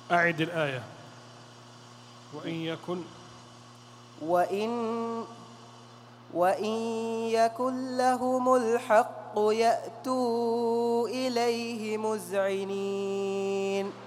أعد الآية. وإن يكن لهم الحق يأتوا إليه مذعنين